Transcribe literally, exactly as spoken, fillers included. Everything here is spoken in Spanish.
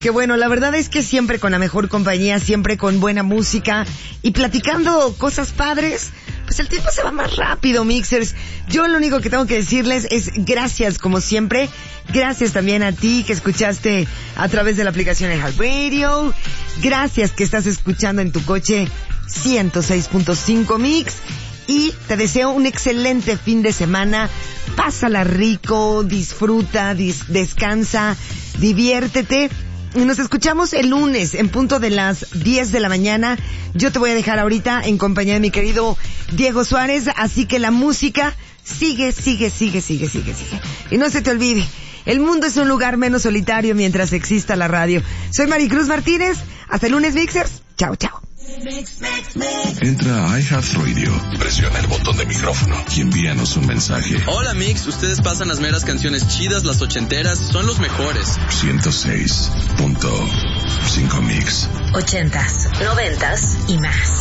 Que bueno, la verdad es que siempre con la mejor compañía, siempre con buena música y platicando cosas padres, pues el tiempo se va más rápido, Mixers. Yo lo único que tengo que decirles es gracias, como siempre. Gracias también a ti que escuchaste a través de la aplicación de iHeartRadio. Gracias que estás escuchando en tu coche ciento seis punto cinco Mix. Y te deseo un excelente fin de semana. Pásala rico, disfruta, dis- descansa, diviértete. Y nos escuchamos el lunes en punto de las diez de la mañana. Yo te voy a dejar ahorita en compañía de mi querido Diego Suárez. Así que la música sigue, sigue, sigue, sigue, sigue, sigue. Y no se te olvide, el mundo es un lugar menos solitario mientras exista la radio. Soy Maricruz Martínez. Hasta el lunes, Mixers. Chao, chao. Entra a iHeartRadio, presiona el botón de micrófono y envíanos un mensaje. Hola Mix, ustedes pasan las meras canciones chidas, las ochenteras, son los mejores. ciento seis punto cinco Mix. Ochentas, noventas y más.